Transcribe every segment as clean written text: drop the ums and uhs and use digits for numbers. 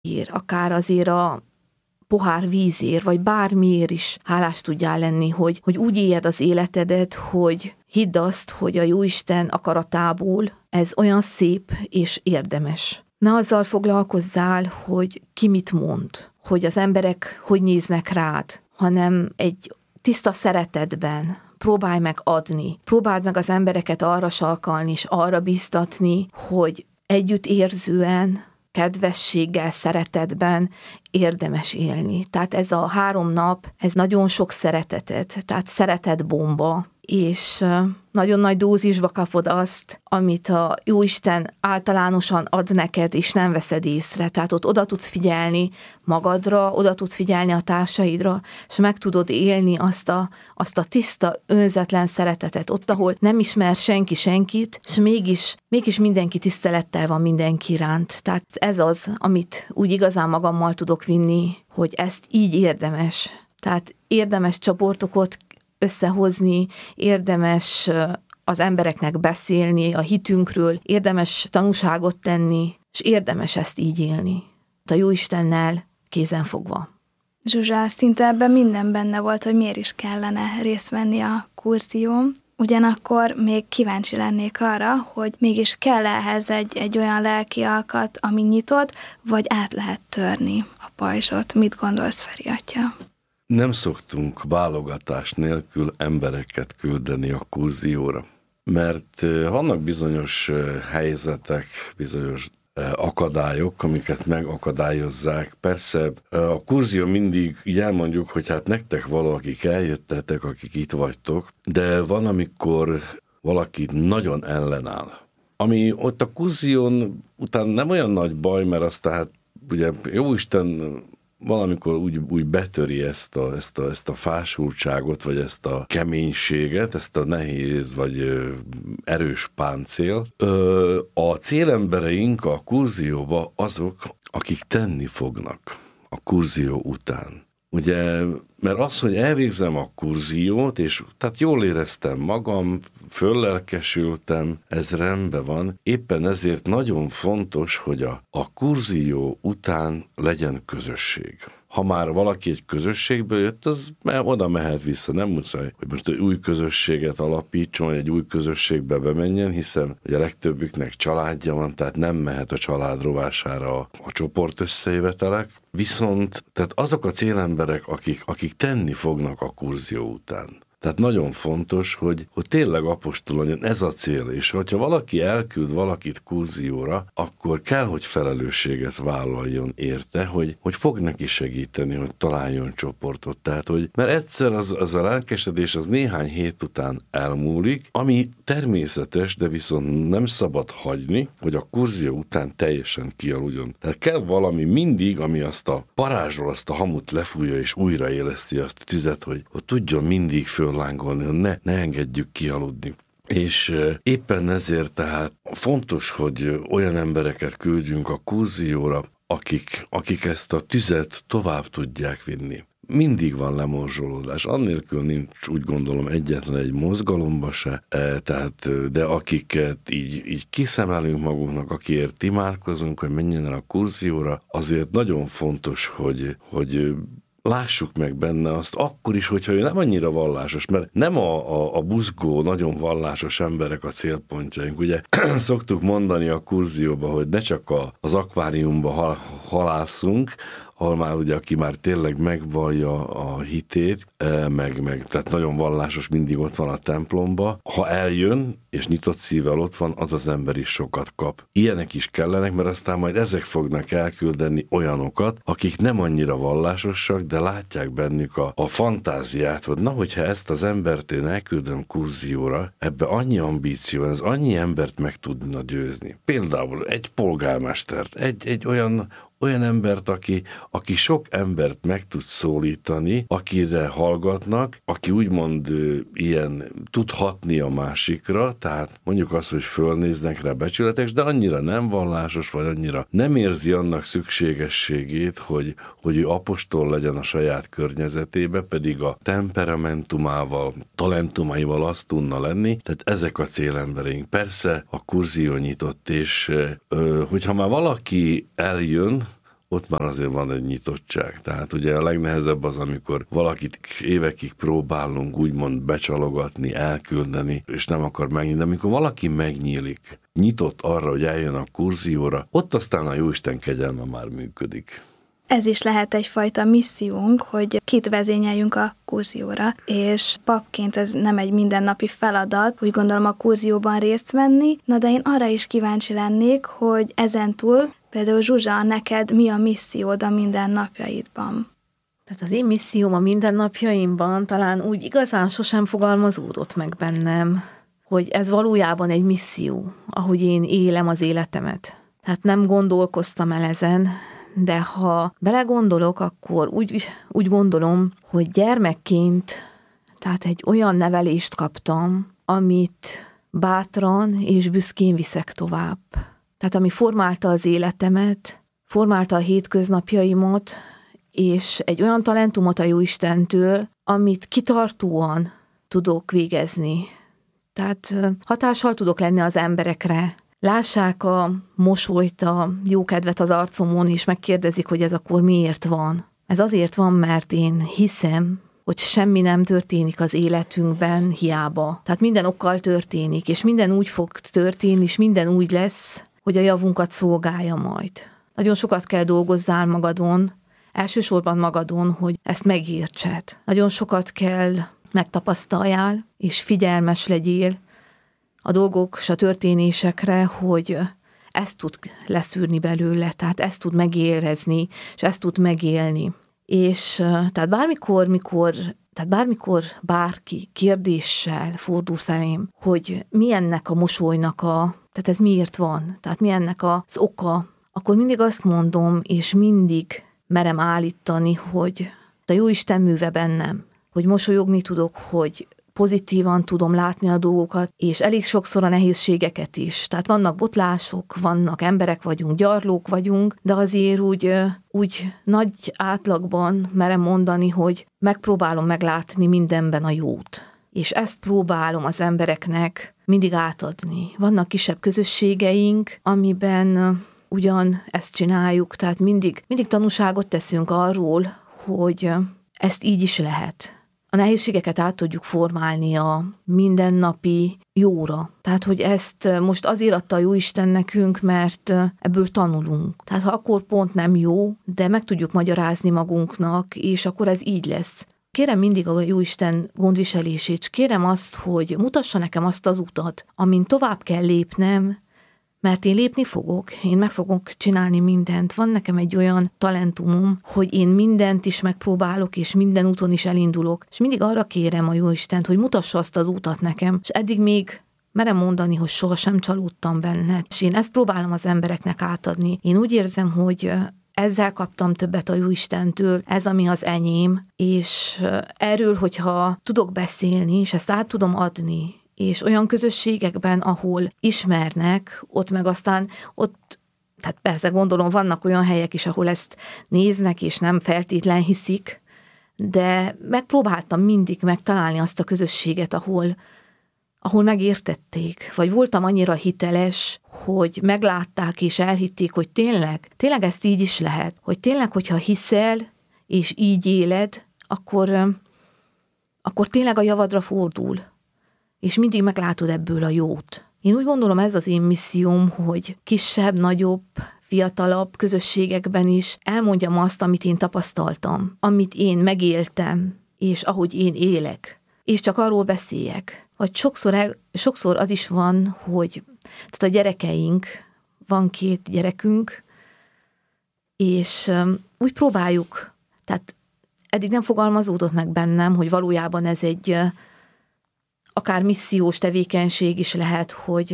akár azért a pohár vízért, vagy bármiért is hálás tudjál lenni, hogy úgy éljed az életedet, hogy hidd azt, hogy a Jóisten akaratából ez olyan szép és érdemes. Ne azzal foglalkozzál, hogy ki mit mond, hogy az emberek hogy néznek rád, hanem egy tiszta szeretetben próbálj meg adni. Próbáld meg az embereket arra sarkalni és arra biztatni, hogy együttérzően, kedvességgel, szeretetben érdemes élni. Tehát ez a 3 nap, ez nagyon sok szeretetet, tehát szeretetbomba, és nagyon nagy dózisba kapod azt, amit a Jóisten általánosan ad neked, és nem veszed észre. Tehát ott oda tudsz figyelni magadra, oda tudsz figyelni a társaidra, és meg tudod élni azt a tiszta, önzetlen szeretetet, ott, ahol nem ismer senki senkit, és mégis mindenki tisztelettel van mindenki iránt. Tehát ez az, amit úgy igazán magammal tudok vinni, hogy ezt így érdemes. Tehát érdemes csoportokat összehozni, érdemes az embereknek beszélni a hitünkről, érdemes tanúságot tenni, és érdemes ezt így élni. A Jóistennel kézenfogva. Zsuzsa, szinte ebben minden benne volt, hogy miért is kellene részt venni a kurzión. Ugyanakkor még kíváncsi lennék arra, hogy mégis kell ehhez egy olyan lelki alkat, ami nyitott, vagy át lehet törni a pajzsot. Mit gondolsz, Feri atya? Nem szoktunk válogatás nélkül embereket küldeni a kurzióra, mert vannak bizonyos helyzetek, bizonyos akadályok, amiket megakadályozzák. Persze a kurzió mindig így elmondjuk, hogy hát nektek akik eljöttetek, akik itt vagytok, de van, amikor valaki nagyon ellenáll. Ami ott a kurzión után nem olyan nagy baj, mert azt tehát ugye Jóisten valamikor úgy betöri ezt a fásultságot, vagy ezt a keménységet, ezt a nehéz, vagy erős páncél. A célembereink a kurzióba azok, akik tenni fognak a kurzió után. Ugye, mert az, hogy elvégzem a kurziót, és tehát jól éreztem magam, föllelkesültem, ez rendben van, éppen ezért nagyon fontos, hogy a kurzió után legyen közösség. Ha már valaki egy közösségből jött, az oda mehet vissza, nem muszáj, hogy most egy új közösséget alapítson, vagy egy új közösségbe bemenjen, hiszen ugye a legtöbbüknek családja van, tehát nem mehet a család rovására a csoport összejövetelek. Viszont tehát azok a célemberek, akik tenni fognak a kurzió után. Tehát nagyon fontos, hogy tényleg apostol legyen, ez a cél, és hogyha valaki elküld valakit kurzióra, akkor kell, hogy felelősséget vállaljon érte, hogy fog neki segíteni, hogy találjon csoportot. Tehát, mert egyszer az a lelkesedés az néhány hét után elmúlik, ami természetes, de viszont nem szabad hagyni, hogy a kurzió után teljesen kialudjon. Tehát kell valami mindig, ami azt a parázsról, azt a hamut lefújja és újraéleszti azt a tüzet, hogy tudjon mindig föllángolni, hogy ne engedjük kialudni. És éppen ezért tehát fontos, hogy olyan embereket küldjünk a kurzióra, akik ezt a tüzet tovább tudják vinni. Mindig van lemorzsolódás, annélkül nincs, úgy gondolom, egyetlen egy mozgalomba se, de akiket így kiszemelünk magunknak, akiért imádkozunk, hogy menjen el a kurzióra, azért nagyon fontos, hogy lássuk meg benne azt, akkor is, hogyha ő nem annyira vallásos, mert nem a buzgó, nagyon vallásos emberek a célpontjaink. Ugye szoktuk mondani a kurzióba, hogy ne csak az akváriumba halászunk, ahol már ugye, aki már tényleg megvallja a hitét, meg tehát nagyon vallásos, mindig ott van a templomba. Ha eljön, és nyitott szívvel ott van, az ember is sokat kap. Ilyenek is kellenek, mert aztán majd ezek fognak elküldeni olyanokat, akik nem annyira vallásosak, de látják bennük a fantáziát, hogy hogyha ezt az embert én elküldöm kurzióra, ebbe annyi ambíció, ez annyi embert meg tudna győzni. Például egy polgármestert, egy olyan embert, aki sok embert meg tud szólítani, akire hallgatnak, aki úgymond tud hatni a másikra, tehát mondjuk azt, hogy fölnéznek rá becsületes, de annyira nem vallásos, vagy annyira nem érzi annak szükségességét, hogy ő apostol legyen a saját környezetébe, pedig a temperamentumával, talentumaival azt tudna lenni, tehát ezek a célembereink. Persze a kurzió nyitott, és hogyha már valaki eljön, ott már azért van egy nyitottság. Tehát ugye a legnehezebb az, amikor valakit évekig próbálunk úgymond becsalogatni, elküldeni, és nem akar megnyílni. De amikor valaki megnyílik, nyitott arra, hogy eljön a kurzióra, ott aztán a Jóisten kegyelme már működik. Ez is lehet egyfajta missziónk, hogy kit vezényeljünk a kurzióra, és papként ez nem egy mindennapi feladat, úgy gondolom a kurzióban részt venni, de én arra is kíváncsi lennék, hogy ezentúl például Zsuzsa, neked mi a missziód a mindennapjaidban? Tehát az én misszióm a mindennapjaimban talán úgy igazán sosem fogalmazódott meg bennem, hogy ez valójában egy misszió, ahogy én élem az életemet. Tehát nem gondolkoztam el ezen, de ha belegondolok, akkor úgy gondolom, hogy gyermekként, tehát egy olyan nevelést kaptam, amit bátran és büszkén viszek tovább. Tehát ami formálta az életemet, formálta a hétköznapjaimat, és egy olyan talentumot a Jóistentől, amit kitartóan tudok végezni. Tehát hatással tudok lenni az emberekre. Lássák a mosolyt, a jókedvet az arcomon, és megkérdezik, hogy ez akkor miért van. Ez azért van, mert én hiszem, hogy semmi nem történik az életünkben hiába. Tehát minden okkal történik, és minden úgy fog történni, és minden úgy lesz, hogy a javunkat szolgálja majd. Nagyon sokat kell dolgozzál magadon, elsősorban magadon, hogy ezt megértsed. Nagyon sokat kell megtapasztaljál, és figyelmes legyél a dolgok és a történésekre, hogy ezt tud leszűrni belőle, tehát ezt tud megérezni, és ezt tud megélni. És tehát bármikor bárki kérdéssel fordul felém, hogy mi ennek a mosolynak tehát ez miért van, tehát mi ennek az oka, akkor mindig azt mondom, és mindig merem állítani, hogy a Jóisten műve bennem, hogy mosolyogni tudok, hogy pozitívan tudom látni a dolgokat, és elég sokszor a nehézségeket is. Tehát vannak botlások, vannak emberek vagyunk, gyarlók vagyunk, de azért úgy nagy átlagban merem mondani, hogy megpróbálom meglátni mindenben a jót. És ezt próbálom az embereknek mindig átadni. Vannak kisebb közösségeink, amiben ugyan ezt csináljuk, tehát mindig tanúságot teszünk arról, hogy ezt így is lehet. A nehézségeket át tudjuk formálni a mindennapi jóra. Tehát, hogy ezt most azért adta a Jóisten nekünk, mert ebből tanulunk. Tehát, ha akkor pont nem jó, de meg tudjuk magyarázni magunknak, és akkor ez így lesz. Kérem mindig a Jóisten gondviselését, és kérem azt, hogy mutassa nekem azt az utat, amin tovább kell lépnem, mert én lépni fogok, én meg fogok csinálni mindent. Van nekem egy olyan talentumom, hogy én mindent is megpróbálok, és minden úton is elindulok. És mindig arra kérem a Jóistent, hogy mutassa azt az útat nekem. És eddig még merem mondani, hogy sohasem csalódtam benne. És én ezt próbálom az embereknek átadni. Én úgy érzem, hogy ezzel kaptam többet a Jóistentől, ez ami az enyém, és erről, hogyha tudok beszélni, és ezt át tudom adni, és olyan közösségekben, ahol ismernek, ott meg aztán tehát persze gondolom, vannak olyan helyek is, ahol ezt néznek, és nem feltétlen hiszik, de megpróbáltam mindig megtalálni azt a közösséget, ahol megértették, vagy voltam annyira hiteles, hogy meglátták és elhitték, hogy tényleg ezt így is lehet, hogy tényleg, hogyha hiszel, és így éled, akkor tényleg a javadra fordul, és mindig meglátod ebből a jót. Én úgy gondolom, ez az én misszióm, hogy kisebb, nagyobb, fiatalabb közösségekben is elmondjam azt, amit én tapasztaltam, amit én megéltem, és ahogy én élek. És csak arról beszéljek. Vagy sokszor az is van, hogy tehát a gyerekeink, van 2 gyerekünk, és úgy próbáljuk, tehát eddig nem fogalmazódott meg bennem, hogy valójában ez egy akár missziós tevékenység is lehet, hogy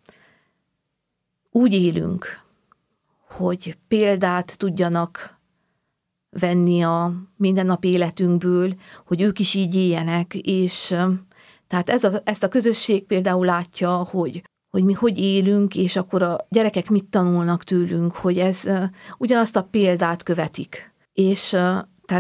úgy élünk, hogy példát tudjanak venni a mindennapi életünkből, hogy ők is így éljenek, és tehát ezt a közösség például látja, hogy mi hogy élünk, és akkor a gyerekek mit tanulnak tőlünk, hogy ez ugyanazt a példát követik. És tehát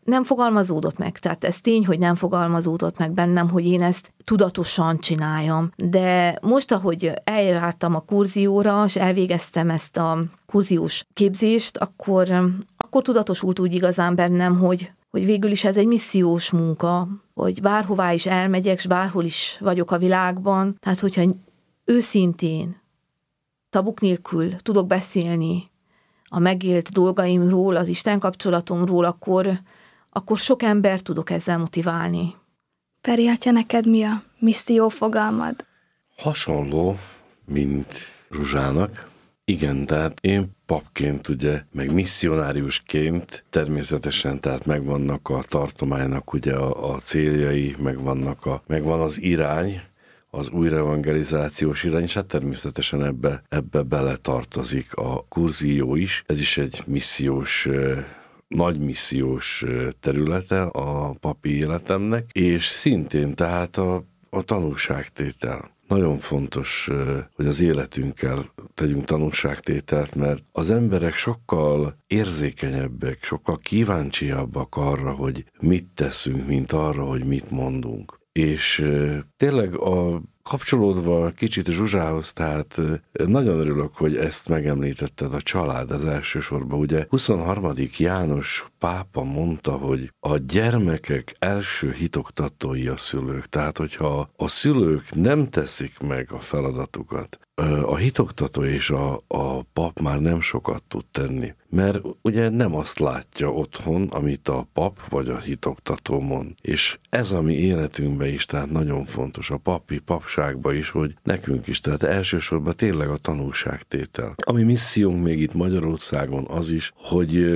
nem fogalmazódott meg. Tehát ez tény, hogy nem fogalmazódott meg bennem, hogy én ezt tudatosan csináljam. De most, ahogy eljártam a kurzióra, és elvégeztem ezt a kurziós képzést, akkor tudatosult úgy igazán bennem, hogy végül is ez egy missziós munka, hogy bárhová is elmegyek, és bárhol is vagyok a világban. Tehát, hogyha őszintén, tabuk nélkül tudok beszélni a megélt dolgaimról, az Isten kapcsolatomról, akkor sok ember tudok ezzel motiválni. Feri atya, neked mi a misszió fogalmad? Hasonló, mint Zsuzsának. Igen, tehát én papként, ugye, meg misszionáriusként természetesen, tehát megvannak a tartománynak ugye a céljai, megvan az irány, az újraevangelizációs irány, és hát természetesen ebbe bele tartozik a kurzió is. Ez is egy missziós, nagy missziós területe a papi életemnek, és szintén tehát a tanúságtétel. Nagyon fontos, hogy az életünkkel tegyünk tanúságtételt, mert az emberek sokkal érzékenyebbek, sokkal kíváncsiabbak arra, hogy mit teszünk, mint arra, hogy mit mondunk. És tényleg kapcsolódva kicsit Zsuzsához, tehát nagyon örülök, hogy ezt megemlítetted, a család az elsősorban. Ugye 23. János pápa mondta, hogy a gyermekek első hitoktatói a szülők. Tehát, hogyha a szülők nem teszik meg a feladatukat, a hitoktató és a pap már nem sokat tud tenni. Mert ugye nem azt látja otthon, amit a pap vagy a hitoktató mond. És ez a mi életünkben is, tehát nagyon fontos, a papságban is, hogy nekünk is, tehát elsősorban tényleg a tanúságtétel. A mi missziónk még itt Magyarországon az is, hogy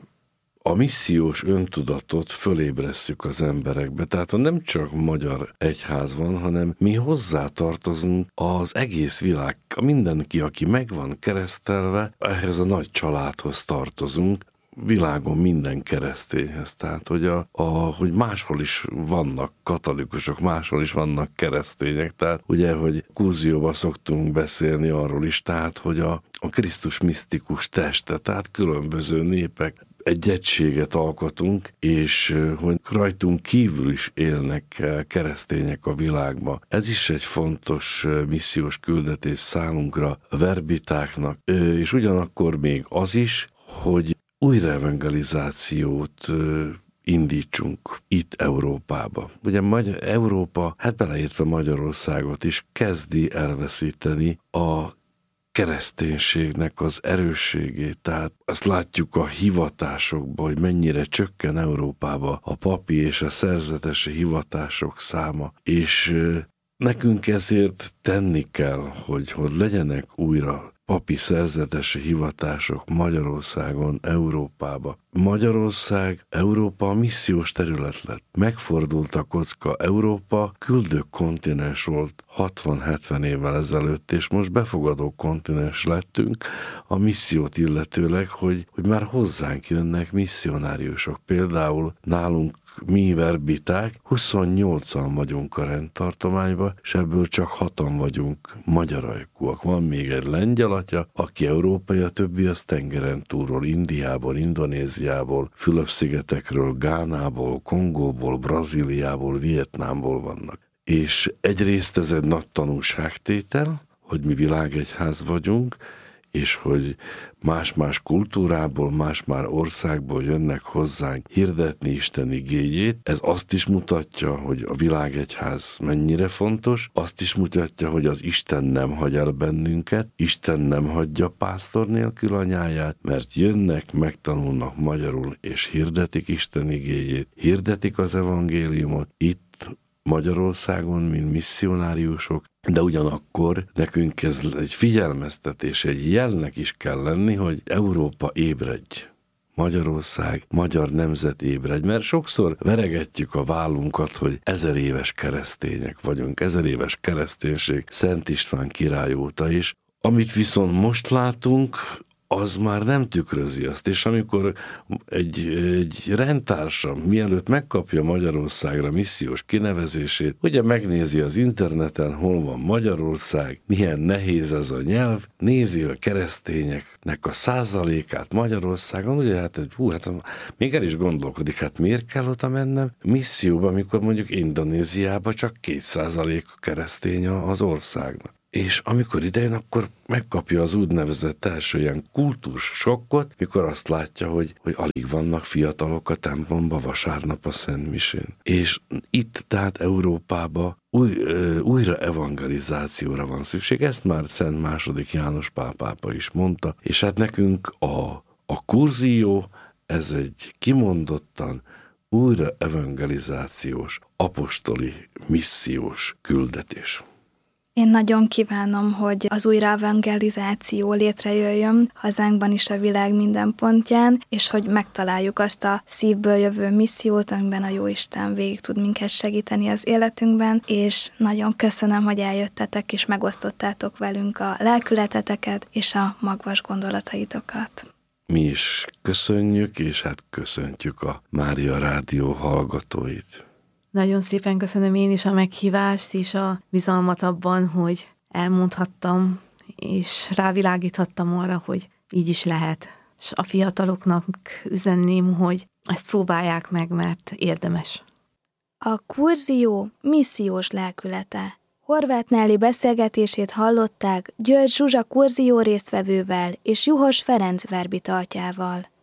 a missziós öntudatot fölébresszük az emberekbe. Tehát nem csak magyar egyház van, hanem mi hozzátartozunk az egész világ. Mindenki, aki meg van keresztelve, ehhez a nagy családhoz tartozunk, világon minden keresztényhez. Tehát, hogy máshol is vannak katolikusok, máshol is vannak keresztények. Tehát ugye, hogy kurzióban szoktunk beszélni arról is, tehát, hogy a Krisztus misztikus teste, tehát különböző népek, egy egységet alkotunk, és hogy rajtunk kívül is élnek keresztények a világban. Ez is egy fontos missziós küldetés számunkra, a verbitáknak, és ugyanakkor még az is, hogy újraevangelizációt indítsunk itt Európába. Ugye Európa, hát beleértve Magyarországot is, kezdi elveszíteni a kereszténységnek az erősségét. Tehát azt látjuk a hivatásokban, hogy mennyire csökken Európába a papi és a szerzetesi hivatások száma. És nekünk ezért tenni kell, hogy legyenek újra papi szerzetesi hivatások Magyarországon, Európába. Európa a missziós terület lett. Megfordult a kocka. Európa küldő kontinens volt 60-70 évvel ezelőtt, és most befogadó kontinens lettünk a missziót illetőleg, hogy már hozzánk jönnek misszionáriusok. Például nálunk mi verbiták, 28-an vagyunk a rendtartományban, és ebből csak 6-an vagyunk magyarajkúak. Van még egy lengyel atya, aki európai, a többi az tengeren túlról, Indiából, Indonéziából, Fülöp-szigetekről, Gánából, Kongóból, Brazíliából, Vietnámból vannak. És egyrészt ez egy nagy tanúságtétel, hogy mi világegyház vagyunk, és hogy más-más kultúrából, más-más országból jönnek hozzánk hirdetni Isten igéjét. Ez azt is mutatja, hogy a világegyház mennyire fontos, azt is mutatja, hogy az Isten nem hagy el bennünket, Isten nem hagyja pásztor nélkül anyáját, mert jönnek, megtanulnak magyarul, és hirdetik Isten igéjét, hirdetik az evangéliumot itt Magyarországon, mint misszionáriusok, de ugyanakkor nekünk ez egy figyelmeztetés, egy jelnek is kell lenni, hogy Európa ébredj. Magyarország, magyar nemzet ébredj, mert sokszor veregetjük a vállunkat, hogy 1000 éves keresztények vagyunk, 1000 éves kereszténység Szent István király óta is. Amit viszont most látunk, az már nem tükrözi azt. És amikor egy rendtársam mielőtt megkapja Magyarországra missziós kinevezését, ugye megnézi az interneten, hol van Magyarország, milyen nehéz ez a nyelv, nézi a keresztényeknek a százalékát Magyarországon, ugye hát még el is gondolkodik, hát miért kell oda mennem misszióba, amikor mondjuk Indonéziában csak 2% keresztény az országnak. És amikor idejön, akkor megkapja az úgynevezett első ilyen kultúrssokkot, mikor azt látja, hogy alig vannak fiatalok a templomba vasárnap a Szentmisén. És itt, tehát Európában újra evangelizációra van szükség. Ezt már Szent II. János Pál pápa is mondta, és hát nekünk a kurzió, ez egy kimondottan újra evangelizációs, apostoli, missziós küldetés. Én nagyon kívánom, hogy az újraevangelizáció létrejöjjön hazánkban is a világ minden pontján, és hogy megtaláljuk azt a szívből jövő missziót, amiben a Jóisten végig tud minket segíteni az életünkben, és nagyon köszönöm, hogy eljöttetek és megosztottátok velünk a lelkületeteket és a magvas gondolataitokat. Mi is köszönjük, és hát köszöntjük a Mária Rádió hallgatóit. Nagyon szépen köszönöm én is a meghívást és a bizalmat abban, hogy elmondhattam, és rávilágíthattam arra, hogy így is lehet. És a fiataloknak üzenném, hogy ezt próbálják meg, mert érdemes. A kurzió missziós lelkülete. Horváth Nelly beszélgetését hallották György Zsuzsa kurzió résztvevővel és Juhos Ferenc verbitartjával.